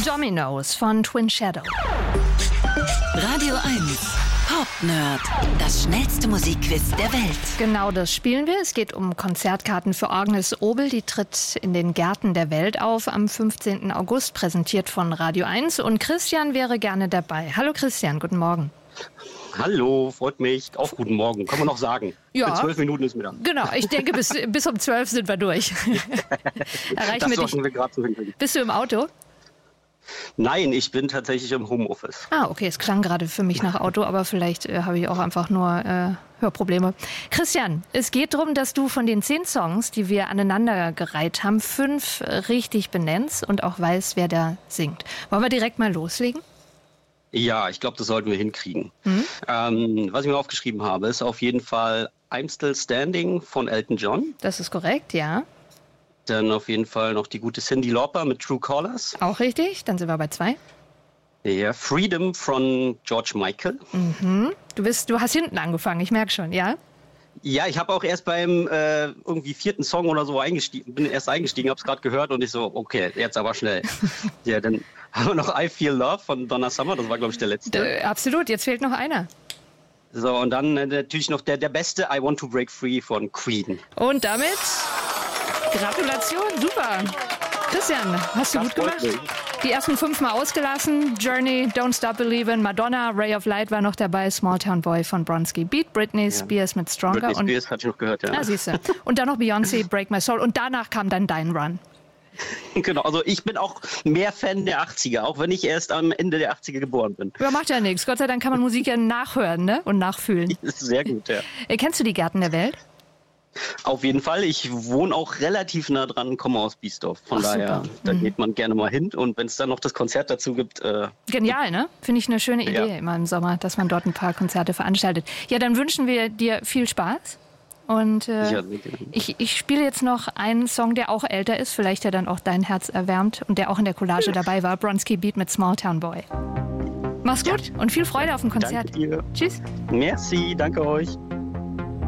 Dominoes von Twin Shadow. Radio 1. Pop-Nerd. Das schnellste Musikquiz der Welt. Genau das spielen wir. Es geht um Konzertkarten für Agnes Obel. Die tritt in den Gärten der Welt auf am 15. August, präsentiert von Radio 1. Und Christian wäre gerne dabei. Hallo Christian, guten Morgen. Hallo, freut mich. Auch guten Morgen, kann man noch sagen. Ja. In 12 Minuten ist mir dann. Genau, ich denke, bis um 12 sind wir durch. Erreichen das sollten wir gerade so hinkriegen. Bist du im Auto? Nein, ich bin tatsächlich im Homeoffice. Okay, es klang gerade für mich nach Auto, aber vielleicht habe ich auch einfach nur Hörprobleme. Christian, es geht darum, dass du von den 10 Songs, die wir aneinandergereiht haben, 5 richtig benennst und auch weißt, wer da singt. Wollen wir direkt mal loslegen? Ja, ich glaube, das sollten wir hinkriegen. Was ich mir aufgeschrieben habe, ist auf jeden Fall I'm Still Standing von Elton John. Das ist korrekt, ja. Dann auf jeden Fall noch die gute Cyndi Lauper mit True Colours. Auch richtig, dann sind wir bei 2. Ja, Freedom von George Michael. Du hast hinten angefangen, ich merke schon, ja? Ja, ich habe auch erst beim irgendwie 4. Song oder so bin erst eingestiegen, habe es gerade gehört und ich so, okay, jetzt aber schnell. Ja, dann haben wir noch I Feel Love von Donna Summer, das war, glaube ich, der letzte. Absolut, jetzt fehlt noch einer. So, und dann natürlich noch der beste I Want to Break Free von Queen. Und damit Gratulation, super. Christian, hast du gut gemacht? Die ersten 5 Mal ausgelassen. Journey, Don't Stop Believin', Madonna, Ray of Light war noch dabei, Small Town Boy von Bronski Beat, Britney Spears mit Stronger. Britney Spears hatte ich noch gehört, ja. Siehst du. Und dann noch Beyoncé, Break My Soul. Und danach kam dann dein Run. Genau, also ich bin auch mehr Fan der 80er, auch wenn ich erst am Ende der 80er geboren bin. Ja, macht ja nichts. Gott sei Dank kann man Musik ja nachhören, ne? Und nachfühlen. Das ist sehr gut, ja. Kennst du die Gärten der Welt? Auf jeden Fall. Ich wohne auch relativ nah dran, komme aus Biesdorf. Von daher, da geht man gerne mal hin. Und wenn es dann noch das Konzert dazu gibt. Genial, ne? Finde ich eine schöne Idee immer im Sommer, dass man dort ein paar Konzerte veranstaltet. Ja, dann wünschen wir dir viel Spaß. Und ich spiele jetzt noch einen Song, der auch älter ist, vielleicht der dann auch dein Herz erwärmt und der auch in der Collage dabei war. Bronski Beat mit Small Town Boy. Mach's gut und viel Freude auf dem Konzert. Danke dir. Tschüss. Merci, danke euch.